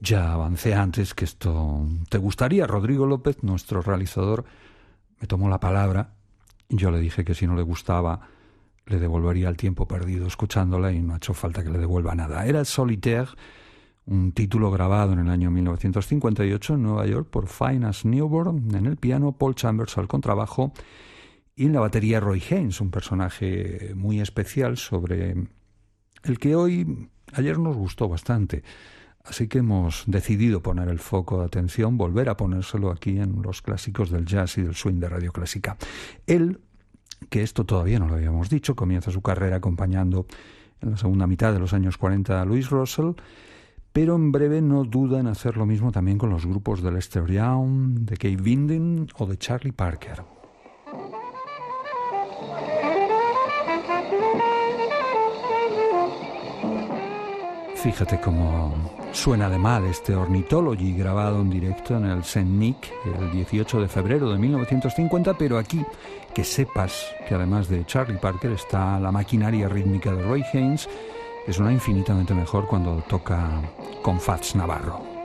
Ya avancé antes que esto te gustaría. Rodrigo López, nuestro realizador, me tomó la palabra. Yo le dije que si no le gustaba, le devolvería el tiempo perdido escuchándola y no ha hecho falta que le devuelva nada. Era Solitaire, un título grabado en el año 1958 en Nueva York por Phineas Newborn, en el piano Paul Chambers al contrabajo y en la batería Roy Haynes, un personaje muy especial sobre el que ayer nos gustó bastante. Así que hemos decidido poner el foco de atención, volver a ponérselo aquí en los clásicos del jazz y del swing de Radio Clásica. Él, que esto todavía no lo habíamos dicho, comienza su carrera acompañando en la segunda mitad de los años 40 a Louis Russell, pero en breve no duda en hacer lo mismo también con los grupos de Lester Young, de Kay Vinden o de Charlie Parker. Fíjate cómo suena de mal este Ornithology grabado en directo en el St. Nick el 18 de febrero de 1950, pero aquí que sepas que además de Charlie Parker está la maquinaria rítmica de Roy Haynes, que suena infinitamente mejor cuando toca con Fats Navarro.